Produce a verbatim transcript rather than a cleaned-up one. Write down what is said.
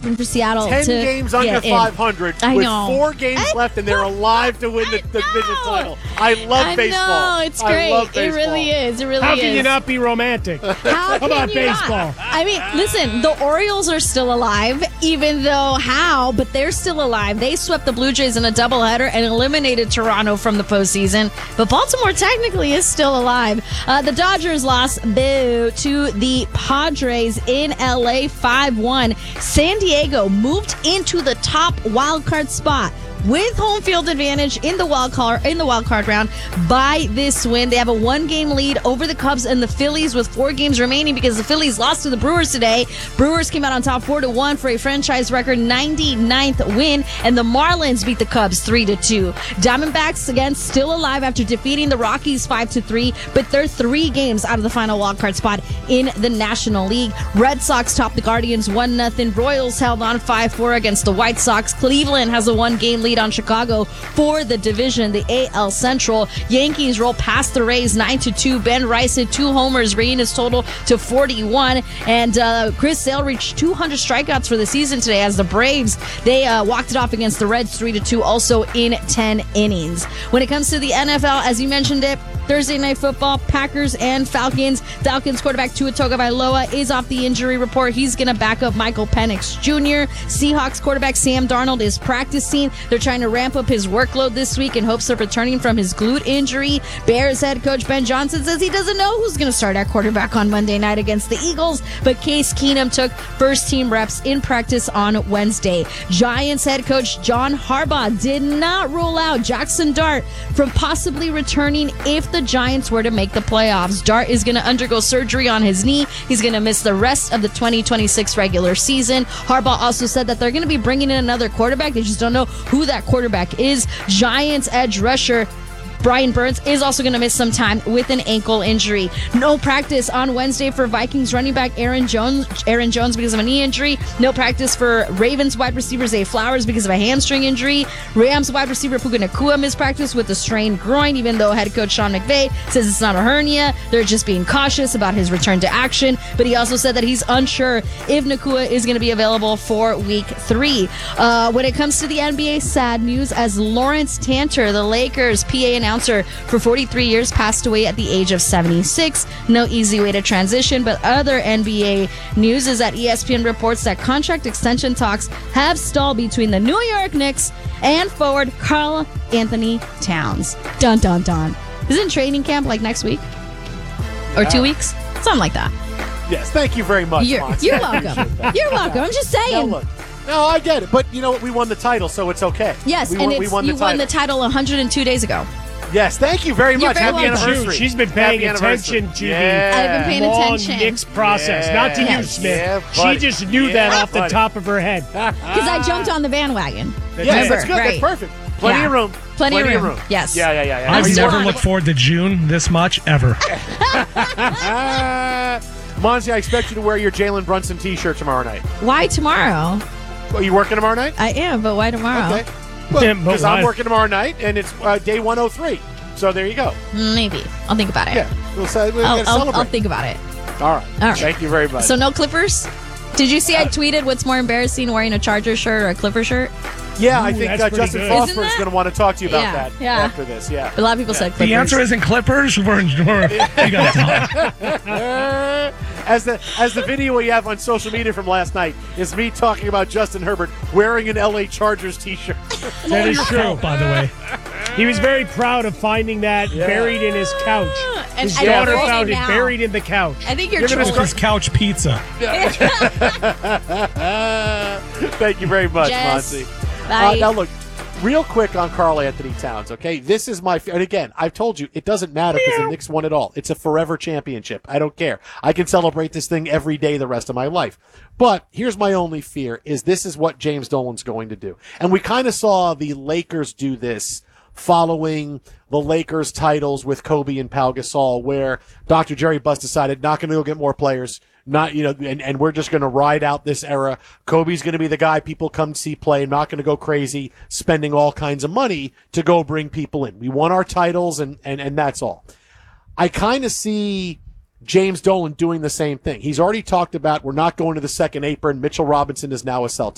happen for Seattle Ten to games under get five in. hundred I with know. four games I left, and they're know. alive to win the, the division title. I love I baseball. know, it's I great. love It baseball. really is. It really How is. can you not be romantic? How can about you baseball? not? I mean, listen, the Orioles are still alive, even though how, but they're still alive. They swept the Blue Jays in a doubleheader and eliminated Toronto from the postseason. But Baltimore technically is still alive. Uh, the Dodgers lost boo to the Padres in L A five one. San Diego moved into the top wild card spot with home field advantage in the wild card in the wild card round by this win. They have a one-game lead over the Cubs and the Phillies with four games remaining because the Phillies lost to the Brewers today. Brewers came out on top four to one for a franchise record ninety-ninth win, and the Marlins beat the Cubs three to two. Diamondbacks again still alive after defeating the Rockies five to three, but they're three games out of the final wild card spot in the National League. Red Sox topped the Guardians one nothing. Royals held on five four against the White Sox. Cleveland has a one-game lead on Chicago for the division, the A L Central. Yankees roll past the Rays nine to two. Ben Rice hit two homers, bringing his total to forty-one. And uh, Chris Sale reached two hundred strikeouts for the season today as the Braves, they uh, walked it off against the Reds three to two, also in ten innings. When it comes to the N F L, as you mentioned it, Thursday Night Football, Packers and Falcons. Falcons quarterback Tua Tagovailoa is off the injury report. He's going to back up Michael Penix Junior Seahawks quarterback Sam Darnold is practicing. They're trying to ramp up his workload this week in hopes of returning from his glute injury. Bears head coach Ben Johnson says he doesn't know who's going to start at quarterback on Monday night against the Eagles, but Case Keenum took first team reps in practice on Wednesday. Giants head coach John Harbaugh did not rule out Jackson Dart from possibly returning if the Giants were to make the playoffs. Dart is going to undergo surgery on his knee. He's going to miss the rest of the twenty twenty-six regular season. Harbaugh also said that they're going to be bringing in another quarterback. They just don't know who that quarterback is. Giants edge rusher Brian Burns is also going to miss some time with an ankle injury. No practice on Wednesday for Vikings running back Aaron Jones Aaron Jones because of a knee injury. No practice for Ravens wide receiver Zay Flowers because of a hamstring injury. Rams wide receiver Puka Nacua missed practice with a strained groin, even though head coach Sean McVay says it's not a hernia. They're just being cautious about his return to action. But he also said that he's unsure if Nacua is going to be available for week three. Uh, when it comes to the N B A, sad news as Lawrence Tanter, the Lakers P A announcer for forty-three years, passed away at the age of seventy-six. No easy way to transition, but other N B A news is that E S P N reports that contract extension talks have stalled between the New York Knicks and forward Karl Anthony Towns. Dun, dun, dun. Isn't training camp like next week? Or two weeks? Something like that. Yes, thank you very much, You're, Monty. you're welcome. You're welcome. I'm just saying. Now look, no, I get it, but you know what? We won the title, so it's okay. Yes, we and won, it's, we won you the title. won the title one hundred two days ago. Yes, thank you very You're much. very Happy welcome. anniversary. She's been paying Happy attention anniversary. to Yeah. the I've been paying long attention. Knicks process, Yeah. not to you, Yes. Smith. Yeah, she buddy. just knew Yeah, that off the buddy. top of her head. Because I jumped on the bandwagon. Yes, Remember, that's good. right. That's perfect. Plenty Yeah. of room. Plenty of room. Yes. Yeah, yeah, yeah. yeah. I'm I've so never on. looked forward to June this much, ever. Monty, I expect you to wear your Jalen Brunson T-shirt tomorrow night. Why tomorrow? Are you working tomorrow night? I am, but why tomorrow? Okay. Yeah, but Because why? I'm working tomorrow night, and it's uh, day one oh three. So there you go. Maybe. I'll think about it. Yeah. We'll, say, we'll I'll, gotta I'll, celebrate. I'll think about it. All right. All right. Thank you very much. So no Clippers? Did you see I tweeted what's more embarrassing, wearing a Charger shirt or a Clipper shirt? yeah, I Ooh, think that's uh, pretty Justin good. Fosford Isn't is that- going to want to talk to you about Yeah, that yeah. after this. Yeah. A lot of people said Clippers. The answer isn't Clippers. We're, we're, we got time. Uh, as the as the video we have on social media from last night is me talking about Justin Herbert wearing an L A Chargers T-shirt. That is true. By the way, He was very proud of finding that Yeah. buried in his couch. And His I daughter know found it now. buried in the couch. I think you're You're gonna trolling. with his couch pizza. Thank you very much, Jess, Monty. bye. Uh, now look, real quick on Karl Anthony Towns, okay? This is my, and again, I've told you, it doesn't matter because the Knicks won it all. It's a forever championship. I don't care. I can celebrate this thing every day the rest of my life. But here's my only fear, is this is what James Dolan's going to do. And we kind of saw the Lakers do this following the Lakers titles with Kobe and Pau Gasol, where Doctor Jerry Buss decided not going to go get more players, not, you know, and, and we're just going to ride out this era. Kobe's going to be the guy people come to see play. I'm not going to go crazy spending all kinds of money to go bring people in. We won our titles, and, and, and that's all. I kind of see James Dolan doing the same thing. He's already talked about we're not going to the second apron. Mitchell Robinson is now a Celtic.